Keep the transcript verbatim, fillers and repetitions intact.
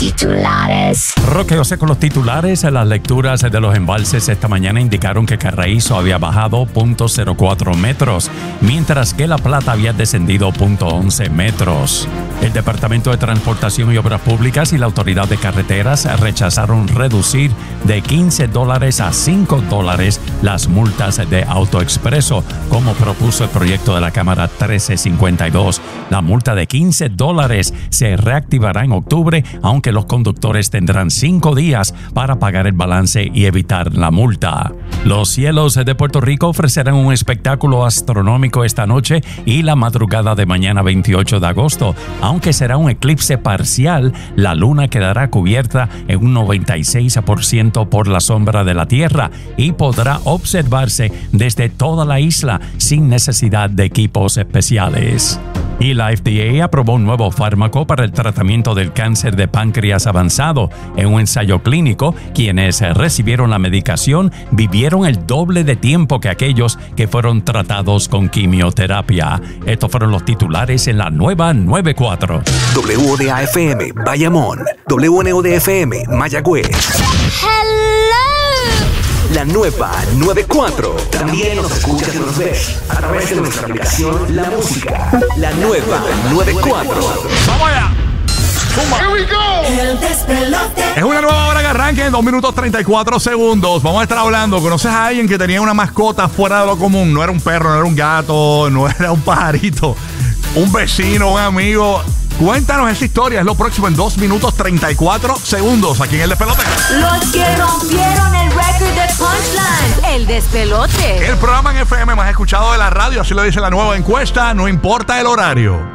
titulares. Roque José con los titulares. Las lecturas de los embalses esta mañana indicaron que Carraízo había bajado punto cero cuatro metros, mientras que La Plata había descendido punto once metros. El Departamento de Transportación y Obras Públicas y la Autoridad de Carreteras rechazaron reducir de quince dólares a cinco dólares las multas de AutoExpreso, como propuso el proyecto de la Cámara trece cincuenta y dos. La multa de quince dólares se reactivará en octubre, aunque los conductores tendrán cinco días para pagar el balance y evitar la multa. Los cielos de Puerto Rico ofrecerán un espectáculo astronómico esta noche y la madrugada de mañana veintiocho de agosto. Aunque será un eclipse parcial, la luna quedará cubierta en un noventa y seis por ciento por la sombra de la Tierra y podrá observarse desde toda la isla sin necesidad de equipos especiales. Y la F D A aprobó un nuevo fármaco para el tratamiento del cáncer de páncreas avanzado. En un ensayo clínico, quienes recibieron la medicación vivieron el doble de tiempo que aquellos que fueron tratados con quimioterapia. Estos fueron los titulares en la nueva noventa y cuatro. W O D A F M, Bayamón. W N O D F M, Mayagüez. Hello. La nueva noventa y cuatro. También nos escuchas y nos ves a través de nuestra aplicación La Música. La nueva noventa y cuatro. ¡Vamos allá! Here we go. El despelote. Es una nueva hora que arranca en dos minutos treinta y cuatro segundos. Vamos a estar hablando. ¿Conoces a alguien que tenía una mascota fuera de lo común? No era un perro, no era un gato, no era un pajarito. Un vecino, un amigo. Cuéntanos esa historia. Es lo próximo en dos minutos treinta y cuatro segundos aquí en El Despelote. Los que rompieron el récord de Punchline. El Despelote. El programa en F M más escuchado de la radio. Así lo dice la nueva encuesta. No importa el horario.